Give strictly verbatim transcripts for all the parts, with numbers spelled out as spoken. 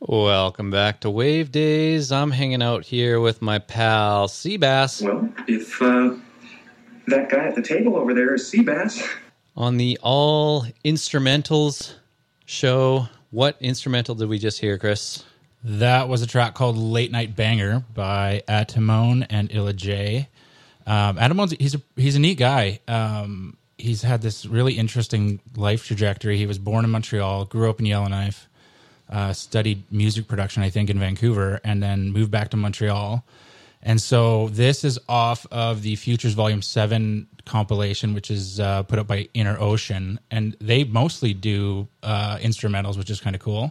Welcome back to Wave Days. I'm hanging out here with my pal Seabass. Well, if uh, that guy at the table over there is Seabass. On the All Instrumentals show, what instrumental did we just hear, Chris? That was a track called Late Night Banger by Atamone and Illa J. Um, Atamone's, he's a, he's a neat guy. Um, he's had this really interesting life trajectory. He was born in Montreal, grew up in Yellowknife, uh, studied music production, I think, in Vancouver, and then moved back to Montreal. And so this is off of the Futures Volume seven compilation, which is uh, put up by Inner Ocean. And they mostly do uh, instrumentals, which is kind of cool.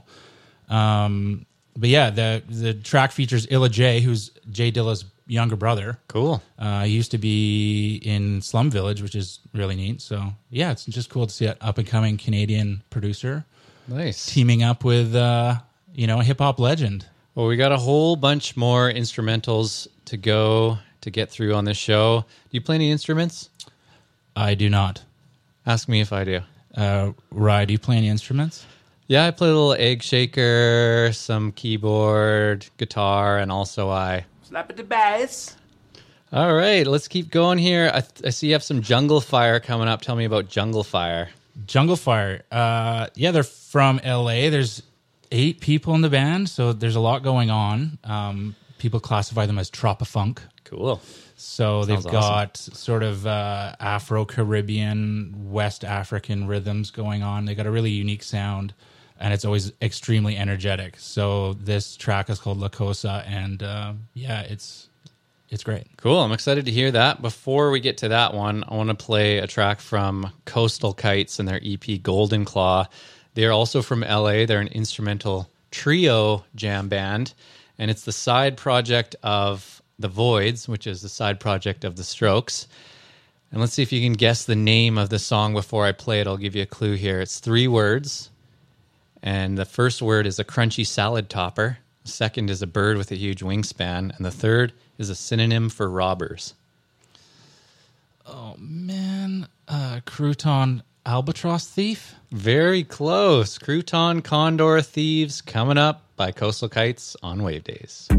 Um, but yeah, the the track features Illa J, who's Jay Dilla's younger brother. Cool. Uh, he used to be in Slum Village, which is really neat. So yeah, it's just cool to see an up-and-coming Canadian producer Nice. teaming up with, uh, you know, a hip-hop legend. Well, we got a whole bunch more instrumentals to go to get through on this show. Do you play any instruments? I do not. Ask me if I do. Uh, Rye, do you play any instruments? Yeah, I play a little egg shaker, some keyboard, guitar, and also I... Slap at the bass. All right, let's keep going here. I, I see you have some Jungle Fire coming up. Tell me about Jungle Fire. Jungle Fire. Uh, yeah, they're from L A. There's eight people in the band, so there's a lot going on. Um, people classify them as tropafunk. Cool. So Sounds they've got sort of uh, Afro-Caribbean, West African rhythms going on. They got a really unique sound, and it's always extremely energetic. So this track is called La Cosa, and uh, yeah, it's it's great. Cool. I'm excited to hear that. Before we get to that one, I want to play a track from Coastal Kites and their E P Golden Claw. They're also from L A. They're an instrumental trio jam band, and it's the side project of The Voids, which is the side project of The Strokes. And let's see if you can guess the name of the song before I play it. I'll give you a clue here. It's three words, and the first word is a crunchy salad topper. The second is a bird with a huge wingspan, and the third is a synonym for robbers. Oh, man. Uh, Crouton Albatross Thief? Very close. Crouton Condor Thieves coming up by Coastal Kites on Wave Days.